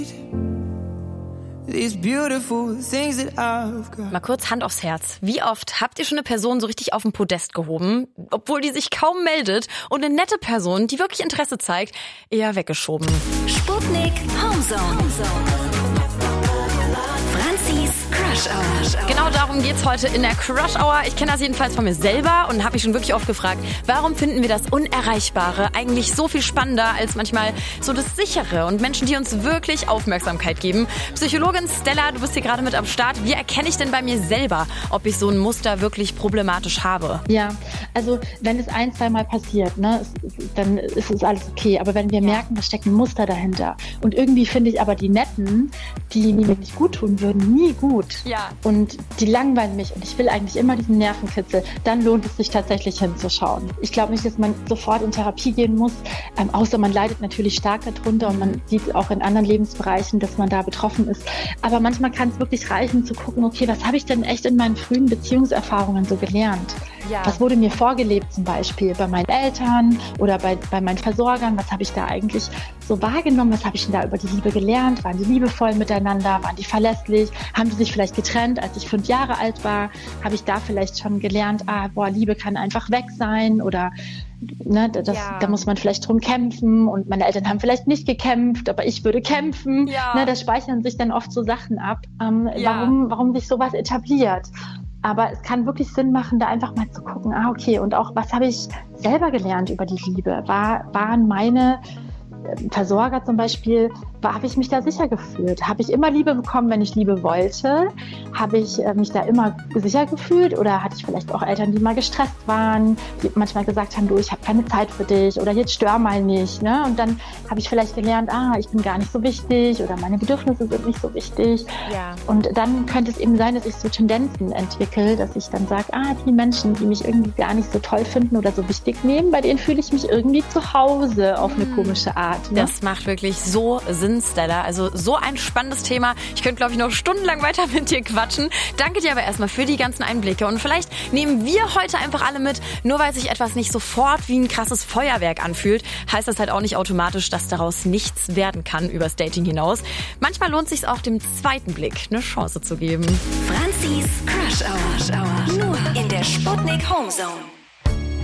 Mal kurz Hand aufs Herz. Wie oft habt ihr schon eine Person so richtig auf den Podest gehoben, obwohl die sich kaum meldet, und eine nette Person, die wirklich Interesse zeigt, eher weggeschoben? Sputnik Homezone. Franzis Crush Hour. Genau darum geht's heute in der Crush Hour. Ich kenne das jedenfalls von mir selber und habe mich schon wirklich oft gefragt, warum finden wir das Unerreichbare eigentlich so viel spannender als manchmal so das Sichere und Menschen, die uns wirklich Aufmerksamkeit geben. Psychologin Stella, du bist hier gerade mit am Start. Wie erkenne ich denn bei mir selber, ob ich so ein Muster wirklich problematisch habe? Ja, also wenn es 1-2 Mal passiert, ne, dann ist es alles okay. Aber wenn wir merken, da steckt ein Muster dahinter und irgendwie finde ich aber die Netten, die mir nicht gut tun würden, nie gut. Ja. Und die langweilen mich und ich will eigentlich immer diesen Nervenkitzel, dann lohnt es sich tatsächlich hinzuschauen. Ich glaube nicht, dass man sofort in Therapie gehen muss, außer man leidet natürlich stark darunter und man sieht auch in anderen Lebensbereichen, dass man da betroffen ist. Aber manchmal kann es wirklich reichen zu gucken, okay, was habe ich denn echt in meinen frühen Beziehungserfahrungen so gelernt? Ja. Was wurde mir vorgelebt zum Beispiel bei meinen Eltern oder bei meinen Versorgern? Was habe ich da eigentlich so wahrgenommen? Was habe ich denn da über die Liebe gelernt? Waren die liebevoll miteinander? Waren die verlässlich? Haben die sich vielleicht getrennt, als ich 5 Jahre alt war? Habe ich da vielleicht schon gelernt, Liebe kann einfach weg sein oder ne, da muss man vielleicht drum kämpfen und meine Eltern haben vielleicht nicht gekämpft, aber ich würde kämpfen. Ja. Ne, da speichern sich dann oft so Sachen ab, warum sich sowas etabliert. Aber es kann wirklich Sinn machen, da einfach mal zu gucken, okay, und auch, was habe ich selber gelernt über die Liebe? Waren meine Versorger zum Beispiel, habe ich mich da sicher gefühlt? Habe ich immer Liebe bekommen, wenn ich Liebe wollte? Habe ich mich da immer sicher gefühlt? Oder hatte ich vielleicht auch Eltern, die mal gestresst waren, die manchmal gesagt haben, du, ich habe keine Zeit für dich oder jetzt stör mal nicht. Ne? Und dann habe ich vielleicht gelernt, ich bin gar nicht so wichtig oder meine Bedürfnisse sind nicht so wichtig. Ja. Und dann könnte es eben sein, dass ich so Tendenzen entwickle, dass ich dann sage, die Menschen, die mich irgendwie gar nicht so toll finden oder so wichtig nehmen, bei denen fühle ich mich irgendwie zu Hause auf eine komische Art. Ne? Das macht wirklich so Sinn, Stella. Also so ein spannendes Thema. Ich könnte, glaube ich, noch stundenlang weiter mit dir quatschen. Danke dir aber erstmal für die ganzen Einblicke. Und vielleicht nehmen wir heute einfach alle mit, nur weil sich etwas nicht sofort wie ein krasses Feuerwerk anfühlt, heißt das halt auch nicht automatisch, dass daraus nichts werden kann übers Dating hinaus. Manchmal lohnt es sich auch, dem zweiten Blick eine Chance zu geben. Franzis Crush Hour. Nur in der Sputnik Homezone.